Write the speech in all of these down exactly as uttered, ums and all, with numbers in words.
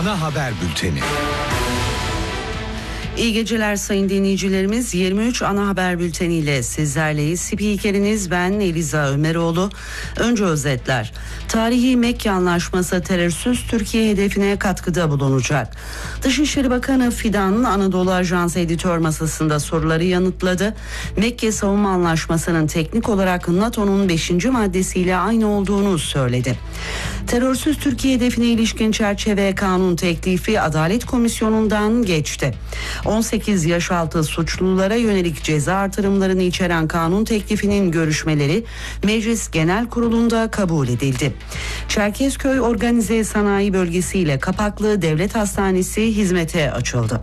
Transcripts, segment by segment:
Ana haber bülteni. İyi geceler sayın dinleyicilerimiz. yirmi üç ana haber bülteniyle sizlerleyiz. Spikeriniz ben Eliza Ömeroğlu. Önce özetler. Tarihi Mekke Anlaşması terörsüz Türkiye hedefine katkıda bulunacak. Dışişleri Bakanı Fidan Anadolu Ajansı editör masasında soruları yanıtladı. Mekke Savunma Anlaşması'nın teknik olarak NATO'nun beşinci maddesiyle aynı olduğunu söyledi. Terörsüz Türkiye hedefine ilişkin çerçeve kanun teklifi Adalet Komisyonu'ndan geçti. on sekiz yaş altı suçlulara yönelik ceza artırımlarını içeren kanun teklifinin görüşmeleri Meclis Genel Kurulu'nda kabul edildi. Çerkezköy Organize Sanayi Bölgesi ile Kapaklı Devlet Hastanesi hizmete açıldı.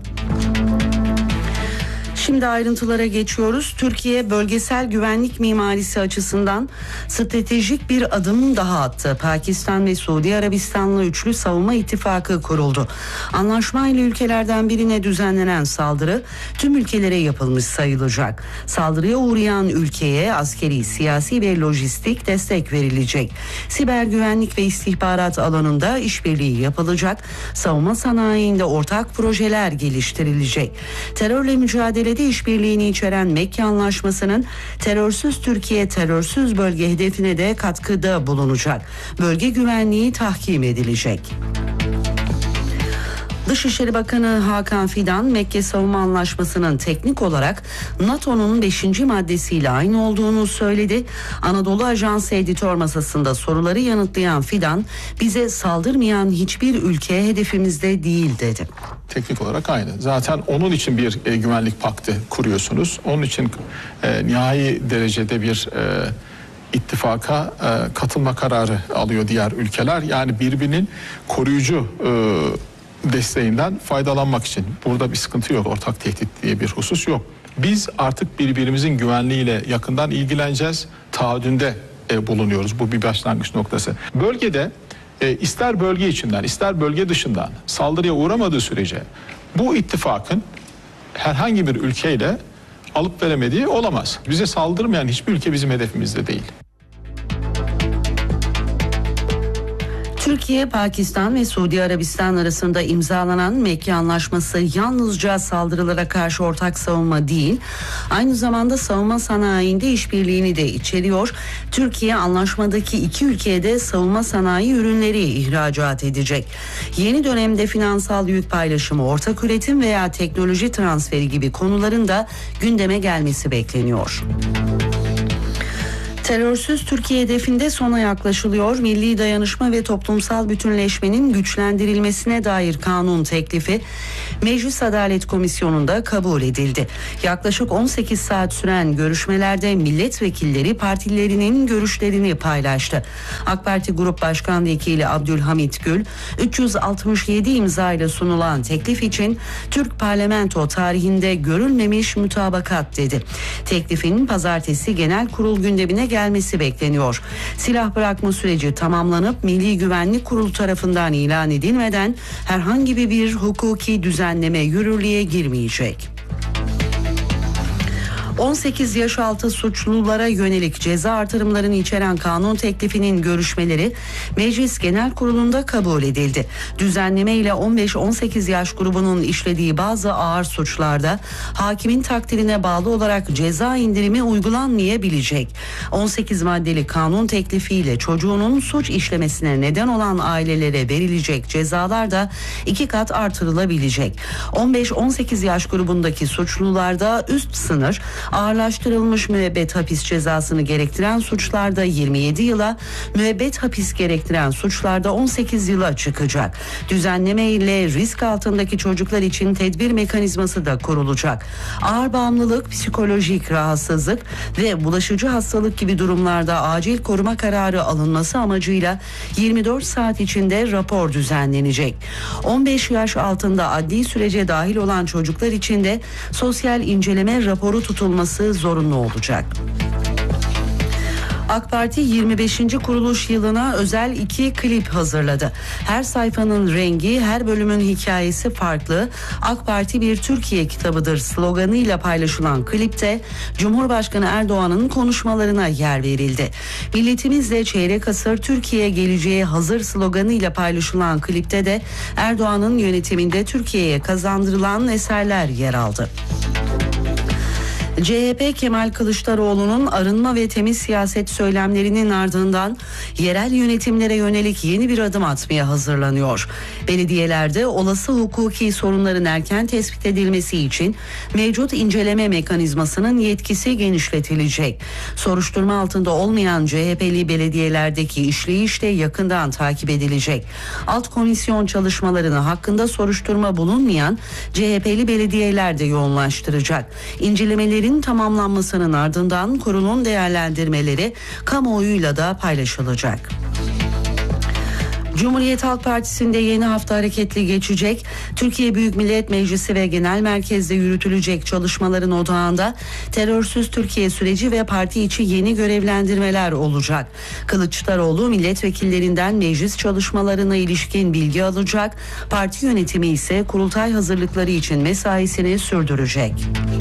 Şimdi ayrıntılara geçiyoruz. Türkiye bölgesel güvenlik mimarisi açısından stratejik bir adım daha attı. Pakistan ve Suudi Arabistan'la üçlü savunma ittifakı kuruldu. Anlaşmayla ülkelerden birine düzenlenen saldırı tüm ülkelere yapılmış sayılacak. Saldırıya uğrayan ülkeye askeri, siyasi ve lojistik destek verilecek. Siber güvenlik ve istihbarat alanında işbirliği yapılacak. Savunma sanayinde ortak projeler geliştirilecek. Terörle mücadelede işbirliğini içeren Mekke Anlaşması'nın terörsüz Türkiye, terörsüz bölge hedefine de katkıda bulunacak. Bölge güvenliği tahkim edilecek. Dışişleri Bakanı Hakan Fidan, Mekke Savunma Anlaşması'nın teknik olarak NATO'nun beşinci maddesiyle aynı olduğunu söyledi. Anadolu Ajansı editör masasında soruları yanıtlayan Fidan, bize saldırmayan hiçbir ülke hedefimizde değil dedi. Teknik olarak aynı. Zaten onun için bir e, güvenlik paktı kuruyorsunuz. Onun için e, nihai derecede bir e, ittifaka e, katılma kararı alıyor diğer ülkeler. Yani birbirinin koruyucu e, desteğinden faydalanmak için. Burada bir sıkıntı yok. Ortak tehdit diye bir husus yok. Biz artık birbirimizin güvenliğiyle yakından ilgileneceğiz. Taahhüdünde e, bulunuyoruz. Bu bir başlangıç noktası. Bölgede e, ister bölge içinden ister bölge dışından saldırıya uğramadığı sürece bu ittifakın herhangi bir ülkeyle alıp veremediği olamaz. Bize saldırmayan hiçbir ülke bizim hedefimizde değil. Türkiye, Pakistan ve Suudi Arabistan arasında imzalanan Mekke Anlaşması yalnızca saldırılara karşı ortak savunma değil, aynı zamanda savunma sanayinde işbirliğini de içeriyor. Türkiye anlaşmadaki iki ülkeye de savunma sanayi ürünleri ihracat edecek. Yeni dönemde finansal yük paylaşımı, ortak üretim veya teknoloji transferi gibi konuların da gündeme gelmesi bekleniyor. Terörsüz Türkiye hedefinde sona yaklaşılıyor. Milli dayanışma ve toplumsal bütünleşmenin güçlendirilmesine dair kanun teklifi Meclis Adalet Komisyonu'nda kabul edildi. Yaklaşık on sekiz saat süren görüşmelerde milletvekilleri partilerinin görüşlerini paylaştı. AK Parti Grup Başkan Vekili Abdülhamit Gül, üç yüz altmış yedi imzayla sunulan teklif için Türk parlamento tarihinde görülmemiş mutabakat dedi. Teklifin pazartesi genel kurul gündemine gelmesi bekleniyor. Silah bırakma süreci tamamlanıp Milli Güvenlik Kurulu tarafından ilan edilmeden herhangi bir hukuki düzenleme yürürlüğe girmeyecek. on sekiz yaş altı suçlulara yönelik ceza artırımlarını içeren kanun teklifinin görüşmeleri Meclis Genel Kurulu'nda kabul edildi. Düzenleme ile on beş on sekiz yaş grubunun işlediği bazı ağır suçlarda hakimin takdirine bağlı olarak ceza indirimi uygulanmayabilecek. on sekiz maddeli kanun teklifiyle çocuğunun suç işlemesine neden olan ailelere verilecek cezalar da iki kat artırılabilecek. on beş on sekiz yaş grubundaki suçlularda üst sınır ağırlaştırılmış müebbet hapis cezasını gerektiren suçlarda yirmi yedi yıla, müebbet hapis gerektiren suçlarda on sekiz yıla çıkacak. Düzenleme ile risk altındaki çocuklar için tedbir mekanizması da kurulacak. Ağır bağımlılık, psikolojik rahatsızlık ve bulaşıcı hastalık gibi durumlarda acil koruma kararı alınması amacıyla yirmi dört saat içinde rapor düzenlenecek. on beş yaş altında adli sürece dahil olan çocuklar için de sosyal inceleme raporu tutulması zorunlu olacak. AK Parti yirmi beşinci kuruluş yılına özel iki klip hazırladı. Her sayfanın rengi, her bölümün hikayesi farklı. AK Parti bir Türkiye kitabıdır sloganıyla paylaşılan klipte Cumhurbaşkanı Erdoğan'ın konuşmalarına yer verildi. Milletimizle çeyrek asır Türkiye geleceğe hazır sloganıyla paylaşılan klipte de Erdoğan'ın yönetiminde Türkiye'ye kazandırılan eserler yer aldı. C H P Kemal Kılıçdaroğlu'nun arınma ve temiz siyaset söylemlerinin ardından yerel yönetimlere yönelik yeni bir adım atmaya hazırlanıyor. Belediyelerde olası hukuki sorunların erken tespit edilmesi için mevcut inceleme mekanizmasının yetkisi genişletilecek. Soruşturma altında olmayan C H P'li belediyelerdeki işleyiş de yakından takip edilecek. Alt komisyon çalışmalarını hakkında soruşturma bulunmayan C H P'li belediyeler de yoğunlaştıracak. İncelemelerin tamamlanmasının ardından kurulun değerlendirmeleri kamuoyuyla da paylaşılacak. Cumhuriyet Halk Partisi'nde yeni hafta hareketli geçecek. Türkiye Büyük Millet Meclisi ve Genel Merkez'de yürütülecek çalışmaların odağında terörsüz Türkiye süreci ve parti içi yeni görevlendirmeler olacak. Kılıçdaroğlu milletvekillerinden meclis çalışmalarına ilişkin bilgi alacak. Parti yönetimi ise kurultay hazırlıkları için mesaisini sürdürecek.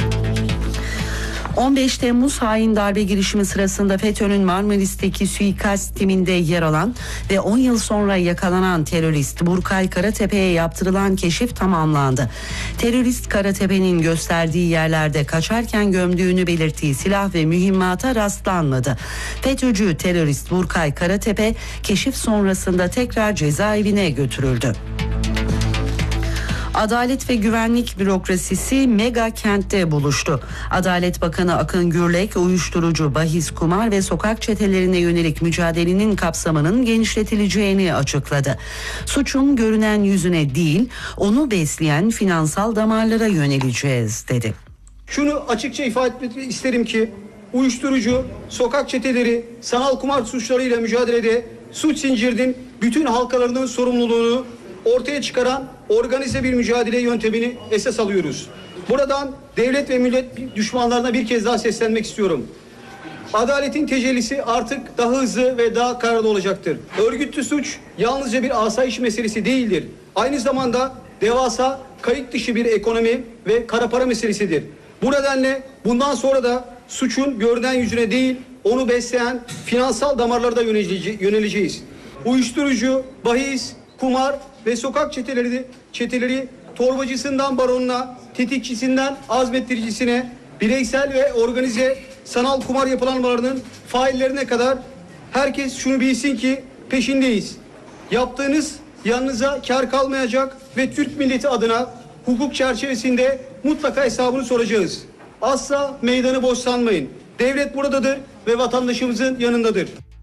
on beş Temmuz hain darbe girişimi sırasında FETÖ'nün Marmaris'teki suikast timinde yer alan ve on yıl sonra yakalanan terörist Burkay Karatepe'ye yaptırılan keşif tamamlandı. Terörist Karatepe'nin gösterdiği yerlerde kaçarken gömdüğünü belirttiği silah ve mühimmata rastlanmadı. FETÖ'cü terörist Burkay Karatepe keşif sonrasında tekrar cezaevine götürüldü. Adalet ve Güvenlik Bürokrasisi mega kentte buluştu. Adalet Bakanı Akın Gürlek, uyuşturucu, bahis, kumar ve sokak çetelerine yönelik mücadelenin kapsamının genişletileceğini açıkladı. Suçun görünen yüzüne değil, onu besleyen finansal damarlara yöneleceğiz dedi. Şunu açıkça ifade etmek isterim ki uyuşturucu, sokak çeteleri, sanal kumar suçlarıyla mücadelede suç zincirinin bütün halkalarının sorumluluğunu ortaya çıkaran organize bir mücadele yöntemini esas alıyoruz. Buradan devlet ve millet düşmanlarına bir kez daha seslenmek istiyorum. Adaletin tecellisi artık daha hızlı ve daha kararlı olacaktır. Örgütlü suç yalnızca bir asayiş meselesi değildir. Aynı zamanda devasa kayıt dışı bir ekonomi ve kara para meselesidir. Bu nedenle bundan sonra da suçun görünen yüzüne değil, onu besleyen finansal damarlara da yöneleceğiz. Uyuşturucu, bahis, kumar ve sokak çeteleri, çeteleri torbacısından baronuna, tetikçisinden azmettiricisine, bireysel ve organize sanal kumar yapılanmalarının faillerine kadar herkes şunu bilsin ki peşindeyiz. Yaptığınız yanınıza kar kalmayacak ve Türk milleti adına hukuk çerçevesinde mutlaka hesabını soracağız. Asla meydanı boş sanmayın. Devlet buradadır ve vatandaşımızın yanındadır.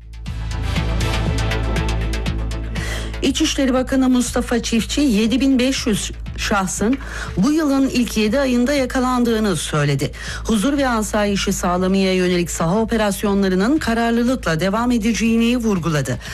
İçişleri Bakanı Mustafa Çiftçi yedi bin beş yüz şahsın bu yılın ilk yedi ayında yakalandığını söyledi. Huzur ve asayişi sağlamaya yönelik saha operasyonlarının kararlılıkla devam edeceğini vurguladı.